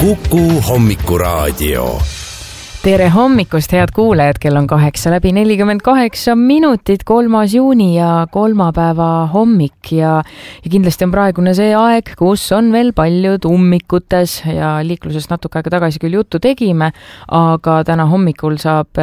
Kuku Hommikuraadio. Tere hommikust, head kuulajad, kell on 8:48 minutit, 3. juuni ja kolmapäeva hommik ja kindlasti on praegune see aeg, kus on veel paljud ummikutes ja liiklusest natuke aega tagasi küll juttu tegime, aga täna hommikul saab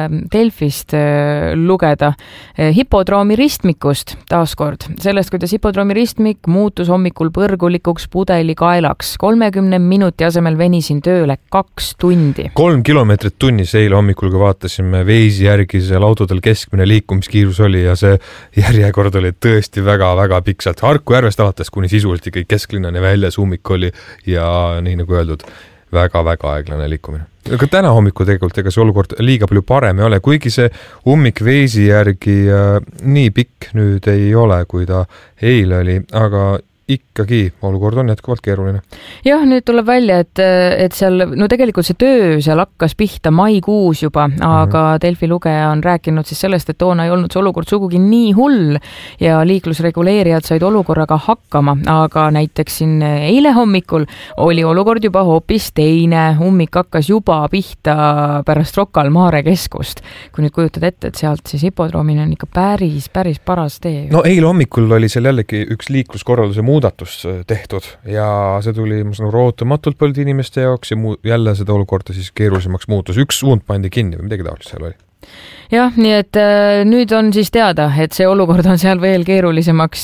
Delfist lugeda hipodroomi ristmikust taaskord. Sellest, kuidas hipodroomi ristmik muutus hommikul põrgulikuks pudelikaelaks. 30 minuti asemel venisin tööle 2 tundi. 3 kilomeetrit tunnis eile hommikul, kui vaatasime Waze'i järgi, seal autodel keskmine liikumiskiirus oli ja see järjekord oli tõesti väga-väga pikk sealt Harku järvest alates kuni sisuliselt ikkagi kesklinnani välja, ummik oli ja nii nagu öeldud, väga-väga aeglane liikumine. Aga täna hommikul tegelikult ega see olukord liiga palju parem ei ole, kuigi see ummik Waze'i järgi nii pikk nüüd ei ole, kui ta eile oli, aga ikkagi olukord on jätkuvalt keeruline. Jah, nüüd tuleb välja, et seal, no tegelikult see töö seal hakkas pihta maikuus juba, aga Delfi lugeja on rääkinud siis sellest, et toona ei olnud see olukord sugugi nii hull ja liiklusreguleerijad said olukorraga hakkama, aga näiteks siin eile hommikul oli olukord juba hoopis teine. Ummik hakkas juba pihta pärast Rocca al Mare keskust. Kui nüüd kujutad ette, et sealt siis hipodroomini on ikka päris paras tee. No eile hommikul oli seal jällegi üks liikluskorralduse muudatus tehtud ja see tuli, ma saan aru, ootamatult paljude inimeste jaoks ja jälle seda olukorda siis keerulisemaks muutus. Üks suund pandi kinni või midagi taolist seal oli. Jah, nii et nüüd on siis teada, et see olukord on seal veel keerulisemaks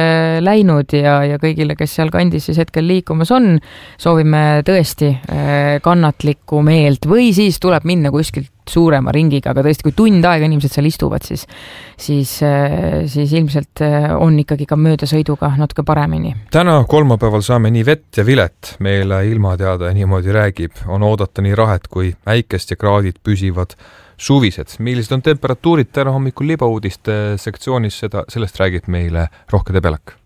läinud ja kõigile, kes seal kandis siis hetkel liikumas on, soovime tõesti kannatlikku meelt või siis tuleb minna kuskilt suurema ringiga, aga tõesti, kui tund aega inimesed seal istuvad, siis ilmselt on ikkagi ka möödasõiduga natuke paremini. Täna kolmapäeval saame nii vett ja vilet, meile ilmateada niimoodi räägib, on oodata nii rahet kui äikest ja kraadid püsivad suvised. Millised on temperatuurid täna hommikul libauudiste sektsioonis, sellest räägib meile Rohke Debelak.